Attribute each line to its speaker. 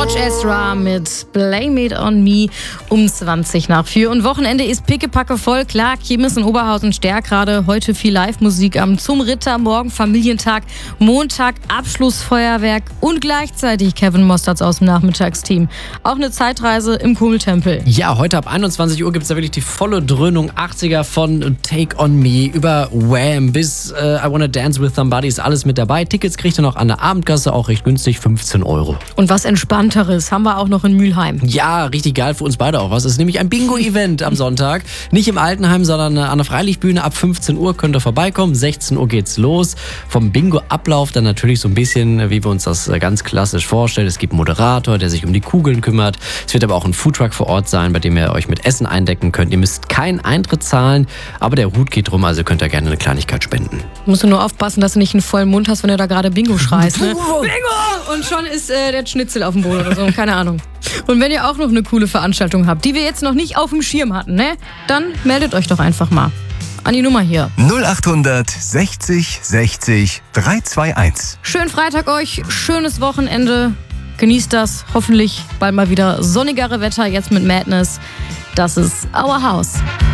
Speaker 1: George Ezra mit Blame It On Me um 4:20. Und Wochenende ist pickepacke voll. Klar, Kirmes in Oberhausen stärkt gerade. Heute viel Live-Musik am Zum Ritter, morgen Familientag, Montag Abschlussfeuerwerk und gleichzeitig Kevin Mosterz aus dem Nachmittagsteam. Auch eine Zeitreise im Kummeltempel.
Speaker 2: Ja, heute ab 21 Uhr gibt es da wirklich die volle Dröhnung 80er von Take On Me über Wham bis I Wanna Dance With Somebody ist alles mit dabei. Tickets kriegt ihr noch an der Abendkasse, auch recht günstig, 15 €.
Speaker 1: Und was Entspannteres haben wir auch noch in Mülheim.
Speaker 2: Ja, richtig geil für uns beide auch was. Es ist nämlich ein Bingo-Event am Sonntag. Nicht im Altenheim, sondern an der Freilichtbühne. Ab 15 Uhr könnt ihr vorbeikommen. 16 Uhr geht's los. Vom Bingo-Ablauf dann natürlich so ein bisschen, wie wir uns das ganz klassisch vorstellen. Es gibt einen Moderator, der sich um die Kugeln kümmert. Es wird aber auch ein Foodtruck vor Ort sein, bei dem ihr euch mit Essen eindecken könnt. Ihr müsst keinen Eintritt zahlen, aber der Hut geht rum, also könnt ihr gerne eine Kleinigkeit spenden.
Speaker 1: Musst du nur aufpassen, dass du nicht einen vollen Mund hast, wenn du da gerade Bingo schreist. Ne? Bingo! Und schon ist der Schnitzel auf dem Boden oder so, keine Ahnung. Und wenn ihr auch noch eine coole Veranstaltung habt, die wir jetzt noch nicht auf dem Schirm hatten, ne? Dann meldet euch doch einfach mal. An die Nummer hier.
Speaker 3: 0800 60 60 321.
Speaker 1: Schönen Freitag euch, schönes Wochenende. Genießt das. Hoffentlich bald mal wieder sonnigere Wetter jetzt mit Madness. Das ist Our House.